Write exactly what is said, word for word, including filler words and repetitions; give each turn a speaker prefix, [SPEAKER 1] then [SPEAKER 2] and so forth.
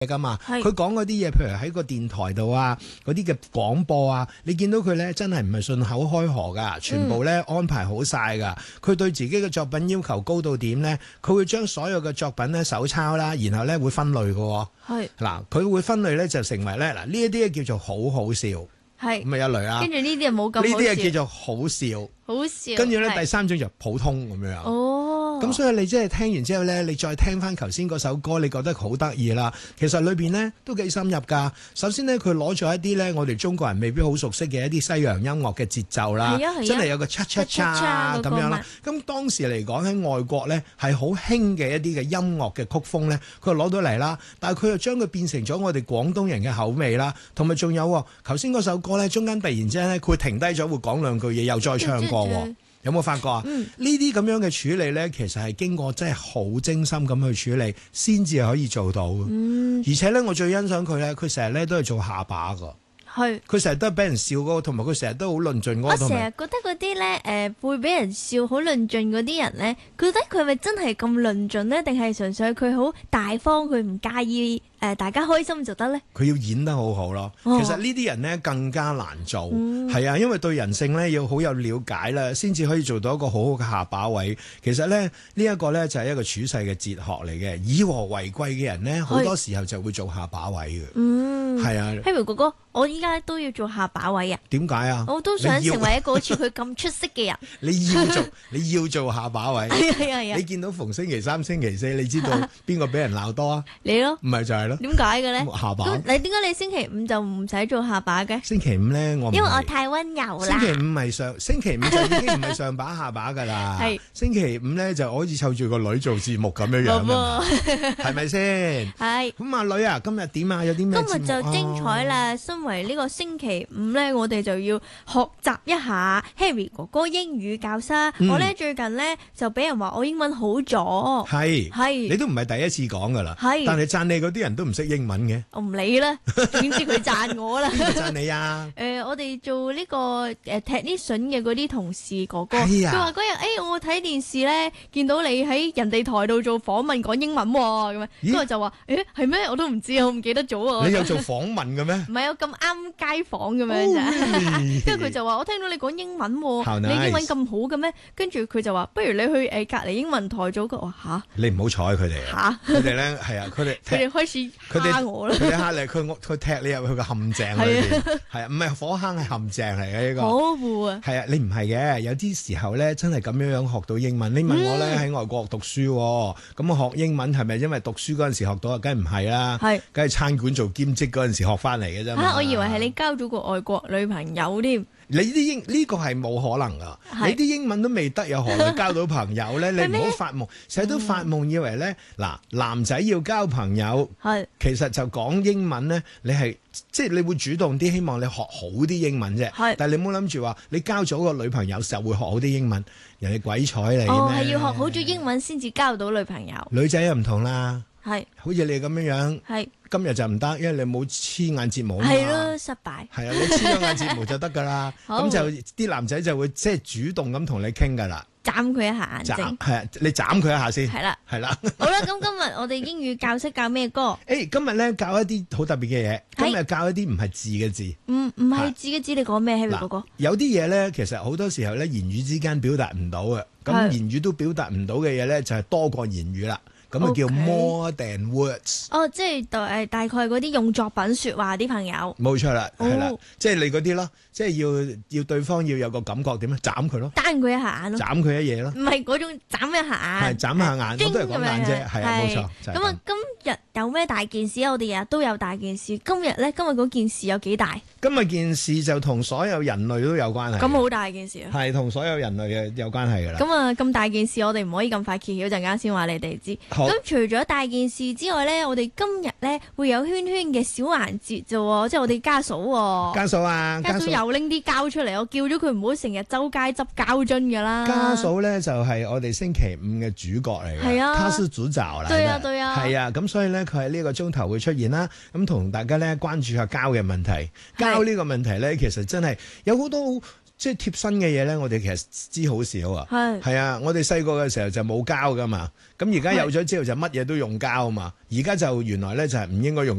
[SPEAKER 1] 噶嘛，佢講嗰啲嘢，譬如喺個電台度啊，嗰啲嘅廣播啊，你見到佢咧真係唔係順口開河噶，全部咧安排好晒噶。佢、嗯、對自己嘅作品要求高到點咧，佢會將所有嘅作品咧手抄啦，然後咧會分類嘅。係嗱，佢會分類咧就成為咧嗱呢一啲叫做好好笑，係咁啊一類啦。跟住呢啲又冇咁好笑，呢啲係叫做好笑，好笑。跟住咧第三種就普通咁樣。哦。咁所以你即係聽完之後咧，你再聽翻頭先嗰首歌，你覺得好得意啦。其實裏邊呢都幾深入㗎。首先呢，佢攞咗一啲咧，我哋中國人未必好熟悉嘅一啲西洋音樂嘅節奏啦，真係有個 cha cha cha 咁樣啦。咁當時嚟講喺外國咧係好興嘅一啲嘅音樂嘅曲風咧，佢攞到嚟啦。但係佢又將佢變成咗我哋廣東人嘅口味啦。同埋仲有頭先嗰首歌咧，中間突然之間咧，佢停低咗會講兩句嘢，又再唱過。有冇發覺啊？呢啲咁樣嘅處理咧，其實係經過真係好精心咁去處理，先至可以做到。嗯，而且咧，我最欣賞佢咧，佢成日咧都係做下巴噶。係，佢成日都係俾人笑嗰個，同埋佢成日都好論盡嗰個。我成日覺得嗰啲咧，誒會俾人笑好論盡嗰啲人咧，覺得佢係咪真係咁論盡咧？定係純粹佢好大方，佢唔介意？誒，大家開心就得咧。佢要演得好好咯。哦、其實呢啲人咧更加難做，係、嗯、啊，因為對人性咧要好有了解啦，先至可以做到一個好好嘅下巴位。其實咧呢一、這個咧就係一個處世嘅哲學嚟嘅。以和為貴嘅人咧，好多時候就會做下巴位嘅。嗯，係啊。Harry 哥哥，我依家都要做下巴位啊。點解啊？我都想成為一個好似佢咁出色嘅人。你要做，你要做下巴位。係啊係啊。你見到逢星期三、星期四，你知道邊個俾人鬧多啊？你咯。唔係就係咯。點解嘅咧？下巴。你點解你星期五就唔使做下巴嘅？星期五咧，我因為我太溫柔啦。星期五係上，星期五就已經唔係上把下巴噶啦。係星期五咧，就好似湊住個女做節目咁樣樣啊，係咪先？係。咁阿女啊，今日點啊？有啲咩節目啊？今日就精彩啦！身為呢個星期五咧，我哋就要學習一下 Harry 哥哥英語教室。我咧最近咧就俾人話我英文好咗。係係，你都唔係第一次講噶啦。係，但係讚你嗰啲人都唔識英文嘅。我唔理啦，總之佢讚我啦。邊個讚你啊？誒，我哋做呢個誒 technician 嘅嗰啲同事哥哥，佢話嗰日誒我睇電視咧，見到你喺人哋台度做訪問講英文喎，咁樣，咁我就話誒係咩？我都唔知，我唔記得咗啊。你有做訪問嘅咩？唔係，我咁啱街訪咁樣咋。跟住佢就話我聽到你講英文喎，你英文咁好嘅咩？跟住佢就話不如你去誒隔離英文台做個。我話嚇，你唔好睬佢哋嚇，佢哋咧係啊，佢哋佢哋開始蝦我啦，佢哋蝦你，佢佢踢你入去個陷阱裏邊，係啊，唔係火坑係陷阱嚟嘅呢個，保護啊，係啊，你唔係嘅，有啲時候咧真係咁樣樣學到英文。你問我咧喺外國讀書，咁我學英文係咪因為讀書嗰陣時學到啊？梗係唔係啦，係，梗係餐館做兼職嗰陣時學翻嚟嘅啫嘛。嚇，我以為係你交咗個外國女朋友添。你啲英呢個係冇可能噶，你啲英文都未得，有何來交到朋友咧？你唔好發夢，成日都發夢以為咧，嗱，男仔要交朋友，其實就講英文咧，你係即係你會主動啲，希望你學好啲英文啫。但係你唔好諗住話你交咗個女朋友就會學好啲英文，人哋鬼睬你咩？哦，係要學好咗英文先至交到女朋友。女仔又唔同啦。係，好似你咁樣樣，係今日就唔得，因為你冇黐眼睫毛啊嘛。係咯，失敗。係啊，你黐咗眼睫毛就得噶啦。咁就啲男仔就會即係主動咁同你傾噶啦。斬佢一下眼睛。係啊，你斬佢一下先。係啦，係啦。好啦，咁今日我哋英語教室教咩歌？誒，今日咧教一啲好特別嘅嘢。今日教一啲唔係字嘅字。唔唔係字嘅字，你講咩，Harry哥哥？有啲嘢咧，其實好多時候咧，言語之間表達唔到嘅。咁言語都表達唔到嘅嘢咧，就係多過言語啦。咁啊叫 more than words。哦，即係誒大概嗰啲用作品説話啲朋友。冇錯啦，係啦，即係你嗰啲咯，即係要要對方要有個感覺點咧，斬佢咯，單佢一下眼咯，斬佢一嘢咯。唔係嗰種斬一下眼，係斬下眼，我都係講眼啫，係啊，冇錯。咁啊，今日有咩大件事啊？我哋日日都有大件事。今日咧，今日嗰件事有幾大？今日件事就同所有人類都有關係。咁好大件事啊！係同所有人類嘅有關係㗎啦。咁啊，咁大件事，我哋唔可以咁快揭曉，陣間先話你哋知。咁除咗大件事之外咧，我哋今日咧會有圈圈嘅小環節啫，即係我哋家嫂喎。家嫂啊，家嫂又拎啲膠出嚟，我叫咗佢唔好成日周街執膠樽噶啦。家嫂咧就係我哋星期五嘅主角嚟嘅，係啊，他是主角嚟嘅。對啊，對啊，係啊，咁所以咧佢喺呢個鐘頭會出現啦，咁同大家咧關注下膠嘅問題。膠呢個問題咧，其實真係有好多即係貼身嘅嘢咧，我哋其實知好少啊。
[SPEAKER 2] 係
[SPEAKER 1] 係啊，我哋細個嘅時候就冇膠噶嘛，咁而家有咗之後就乜嘢都用膠啊嘛。而家就原來咧就係唔應該用。